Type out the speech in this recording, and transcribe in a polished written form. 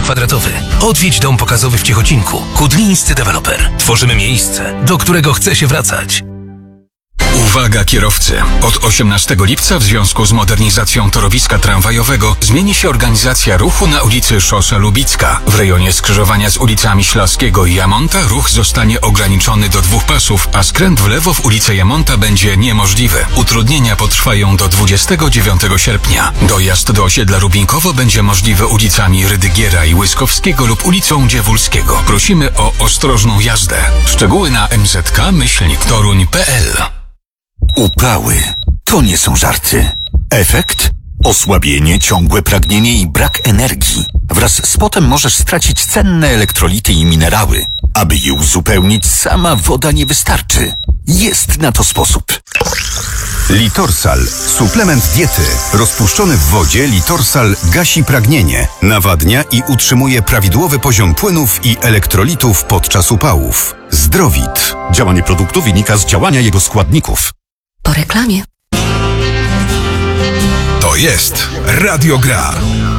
kwadratowy. Odwiedź dom pokazowy w Ciechocinku. Kudlińscy Deweloper. Tworzymy miejsce, do którego chce się wracać. Uwaga kierowcy! Od 18 lipca w związku z modernizacją torowiska tramwajowego zmieni się organizacja ruchu na ulicy Szosa Lubicka. W rejonie skrzyżowania z ulicami Ślaskiego i Jamonta ruch zostanie ograniczony do 2 pasów, a skręt w lewo w ulicę Jamonta będzie niemożliwy. Utrudnienia potrwają do 29 sierpnia. Dojazd do osiedla Rubinkowo będzie możliwy ulicami Rydygiera i Łyskowskiego lub ulicą Dziewulskiego. Prosimy o ostrożną jazdę. Szczegóły na mzk-toruń.pl. Upały to nie są żarty. Efekt? Osłabienie, ciągłe pragnienie i brak energii. Wraz z potem możesz stracić cenne elektrolity i minerały. Aby je uzupełnić, sama woda nie wystarczy. Jest na to sposób. Litorsal. Suplement diety. Rozpuszczony w wodzie Litorsal gasi pragnienie, nawadnia i utrzymuje prawidłowy poziom płynów i elektrolitów podczas upałów. Zdrowit. Działanie produktu wynika z działania jego składników. Po reklamie. To jest Radio Gra.